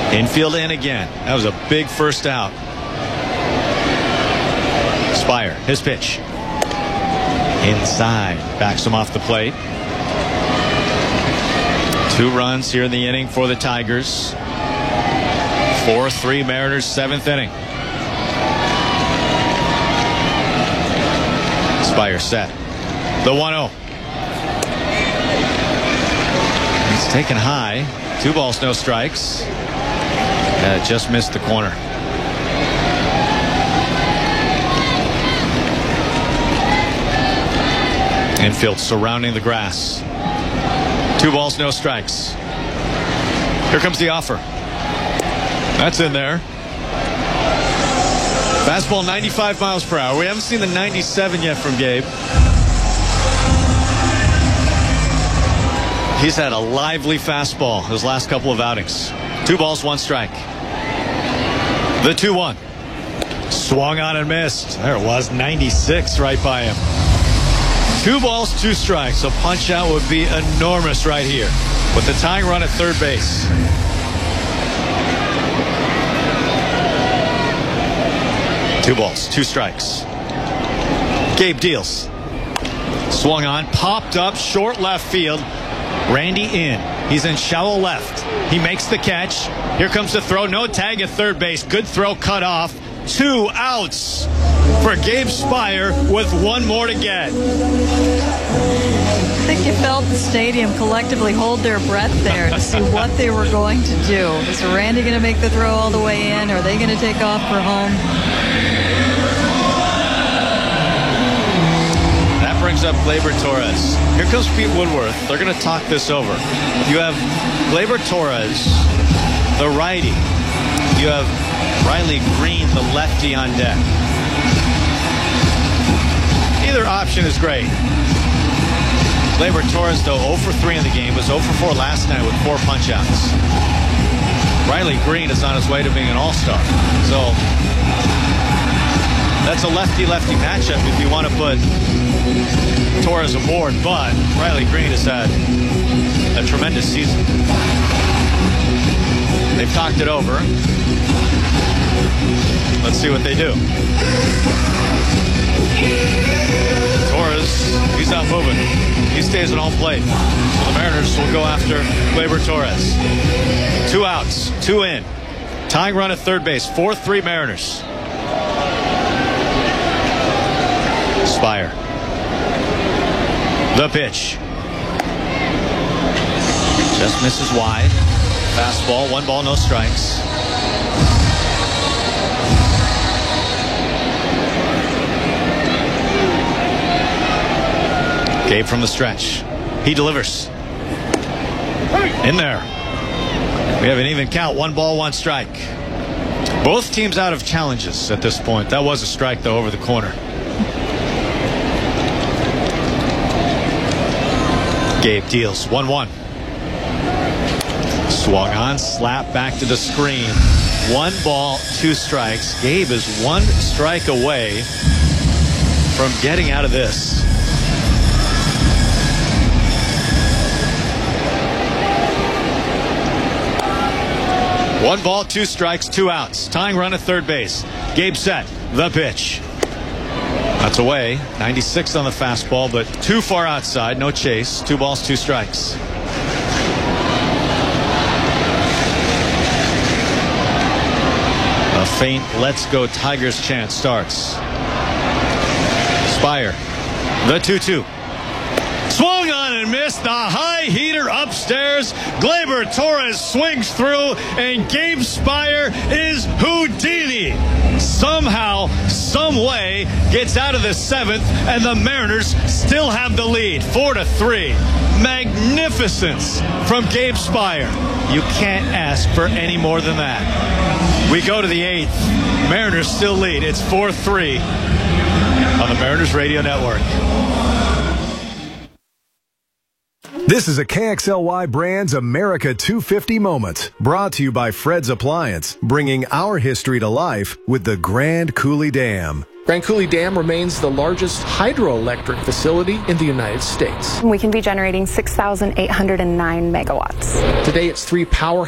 Infield in again. That was a big first out. Spire, his pitch. Inside. Backs him off the plate. 2 runs here in the inning for the Tigers. 4-3 Mariners, 7th inning. Spire set. The 1-0. He's taken high. 2 balls, no strikes. Just missed the corner. Infield surrounding the grass. 2 balls, no strikes. Here comes the offer. That's in there. Fastball 95 miles per hour. We haven't seen the 97 yet from Gabe. He's had a lively fastball his last couple of outings. 2 balls, 1 strike. The 2-1. Swung on and missed. There it was, 96 right by him. 2 balls, 2 strikes. A punch out would be enormous right here with the tying run at third base. Two balls, 2 strikes. Gabe deals. Swung on, popped up, short left field. Randy in. He's in shallow left. He makes the catch. Here comes the throw. No tag at third base. Good throw, cut off. 2 outs for Gabe Spire with 1 more to get. I think you felt the stadium collectively hold their breath there to see what they were going to do. Is Randy going to make the throw all the way in? Are they going to take off for home? That brings up Gleyber Torres. Here comes Pete Woodworth. They're going to talk this over. You have Gleyber Torres, the righty. You have Riley Green, the lefty, on deck. Either option is great. Gleyber Torres, though, 0 for 3 in the game, was 0 for 4 last night with 4 punch-outs. Riley Green is on his way to being an all-star. So that's a lefty-lefty matchup if you want to put Torres aboard, but Riley Green has had a tremendous season. They've talked it over. Let's see what they do. Torres, he's not moving. He stays at home plate. So the Mariners will go after Gleyber Torres. 2 outs, 2 in. Tying run at third base. 4-3 Mariners. Spire. The pitch. Just misses wide. Fastball, 1 ball, no strikes. Gabe from the stretch. He delivers. In there. We have an even count. 1 ball, 1 strike. Both teams out of challenges at this point. That was a strike, though, over the corner. Gabe deals. 1-1. Swung on, slap back to the screen. 1 ball, 2 strikes. Gabe is 1 strike away from getting out of this. One ball, 2 strikes, 2 outs. Tying run at third base. Gabe set. The pitch. That's away. 96 on the fastball, but too far outside. No chase. 2 balls, 2 strikes. A faint "Let's Go Tigers" chant starts. Spire. The 2-2. Swung on and missed. The high heater upstairs. Gleyber Torres swings through, and Gabe Spire is Houdini. Somehow, some way, gets out of the 7th, and the Mariners still have the lead. 4-3. Magnificence from Gabe Spire. You can't ask for any more than that. We go to the 8th. Mariners still lead. It's 4-3 on the Mariners Radio Network. This is a KXLY Brands America 250 moment, brought to you by Fred's Appliance, bringing our history to life with the Grand Coulee Dam. Grand Coulee Dam remains the largest hydroelectric facility in the United States. We can be generating 6,809 megawatts. Today, it's 3 power